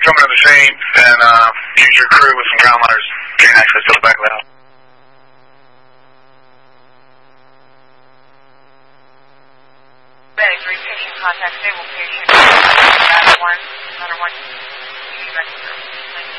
coming to the scene and use your crew with some ground liners. Gain access to the back of the house. Medic 3, patient contact, stable patient. Ladder 1,